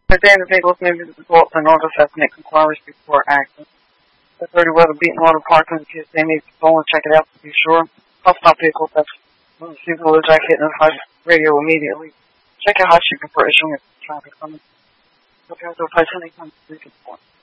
At the end of the day, both members of the adults and orders have to make inquiries before acting. The 30 weather Beatonwater Park in case they need to go and check it out to be sure. I'll stop vehicles that's receivable the jacket and notify radio immediately. Check out how she prefer issuing a traffic summons. Okay, so if I send anything, please report.